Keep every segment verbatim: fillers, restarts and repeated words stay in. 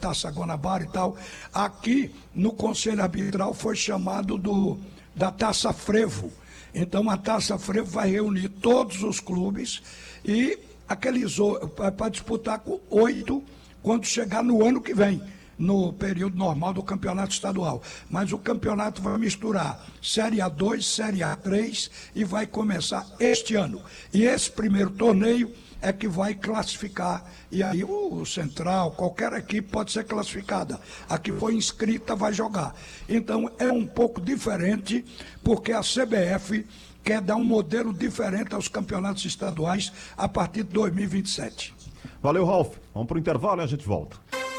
Taça Guanabara e tal. Aqui, no Conselho Arbitral, foi chamado do, da Taça Frevo. Então, a Taça Frevo vai reunir todos os clubes e aqueles para disputar com oito quando chegar no ano que vem, no período normal do campeonato estadual. Mas o campeonato vai misturar Série A dois, Série A três e vai começar este ano. E esse primeiro torneio é que vai classificar, e aí o Central, qualquer equipe pode ser classificada. A que foi inscrita vai jogar. Então é um pouco diferente, porque a C B F quer dar um modelo diferente aos campeonatos estaduais a partir de dois mil e vinte e sete. Valeu, Ralf. Vamos para o intervalo e a gente volta.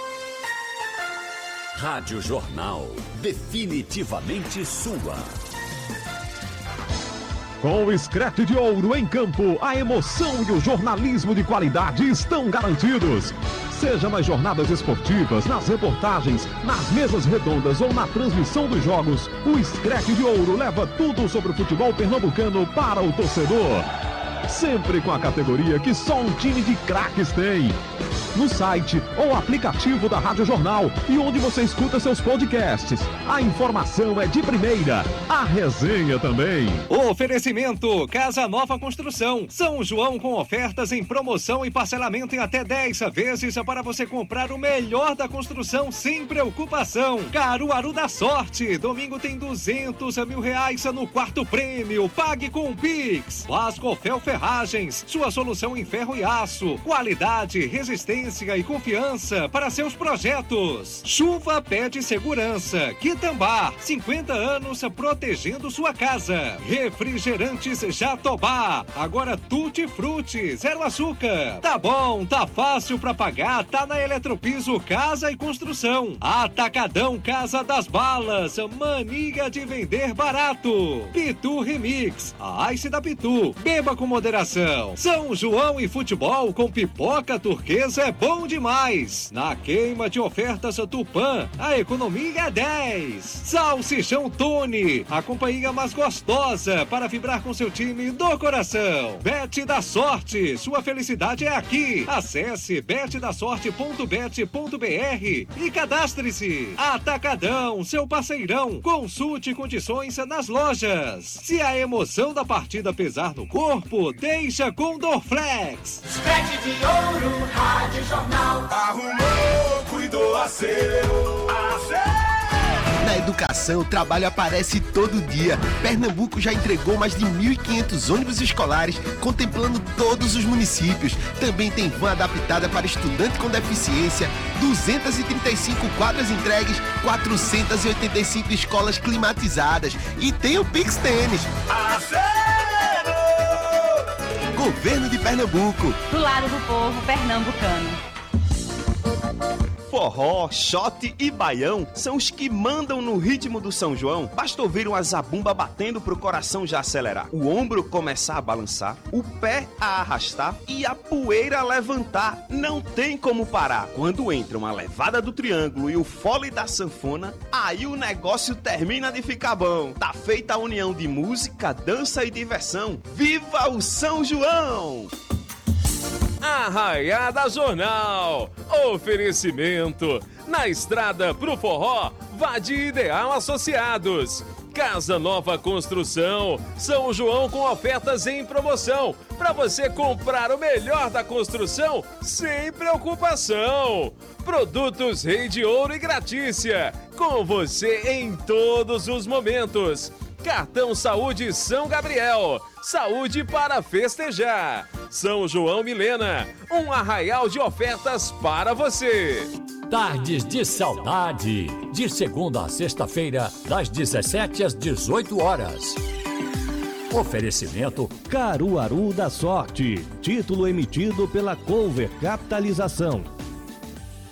Rádio Jornal, definitivamente sua. Com o Screte de Ouro em campo, a emoção e o jornalismo de qualidade estão garantidos. Seja nas jornadas esportivas, nas reportagens, nas mesas redondas ou na transmissão dos jogos, o Screte de Ouro leva tudo sobre o futebol pernambucano para o torcedor. Sempre com a categoria que só um time de craques tem. No site ou aplicativo da Rádio Jornal e onde você escuta seus podcasts. A informação é de primeira, a resenha também. Oferecimento Casa Nova Construção. São João com ofertas em promoção e parcelamento em até dez vezes para você comprar o melhor da construção sem preocupação. Caruaru da Sorte. Domingo tem duzentos mil reais no quarto prêmio. Pague com o Pix. Vascofel Ferragens. Sua solução em ferro e aço. Qualidade, resistência e confiança para seus projetos. Chuva Pede Segurança. Quitambar, cinquenta anos protegendo sua casa. Refrigerantes Jatobá, agora Tutti Frutti, zero açúcar. Tá bom, tá fácil pra pagar, tá na Eletropiso Casa e Construção. Atacadão Casa das Balas, mania de vender barato. Pitu Remix, a Ice da Pitu, beba com moderação. São João e futebol com pipoca turquesa é bom demais. Na queima de ofertas Tupã, a economia é dez. Salsichão Tony, a companhia mais gostosa para vibrar com seu time do coração. Bet da Sorte, sua felicidade é aqui. Acesse bet da sorte ponto bet ponto br e cadastre-se. Atacadão, seu parceirão. Consulte condições nas lojas. Se a emoção da partida pesar no corpo, deixa com Dorflex. Screte de Ouro, Rádio Jornal. Arrumou, cuidou, acerou, acerou. Na educação, o trabalho aparece todo dia. Pernambuco já entregou mais de mil e quinhentos ônibus escolares, contemplando todos os municípios. Também tem van adaptada para estudante com deficiência, duzentas e trinta e cinco quadras entregues, quatrocentas e oitenta e cinco escolas climatizadas. E tem o Pix Tênis. Governo de Pernambuco. Do lado do povo pernambucano. Forró, shot e baião são os que mandam no ritmo do São João. Basta ouvir uma zabumba batendo pro coração já acelerar, o ombro começar a balançar, o pé a arrastar e a poeira a levantar. Não tem como parar. Quando entra uma levada do triângulo e o fole da sanfona, aí o negócio termina de ficar bom. Tá feita a união de música, dança e diversão. Viva o São João! Arraiada Jornal. Oferecimento. Na estrada pro forró, vá de Ideal Associados. Casa Nova Construção. São João com ofertas em promoção. Para você comprar o melhor da construção sem preocupação. Produtos Rei de Ouro e Gratícia. Com você em todos os momentos. Cartão Saúde São Gabriel. Saúde para festejar. São João Milena. Um arraial de ofertas para você. Tardes de Saudade. De segunda a sexta-feira, das dezessete às dezoito horas. Oferecimento Caruaru da Sorte. Título emitido pela Cover Capitalização.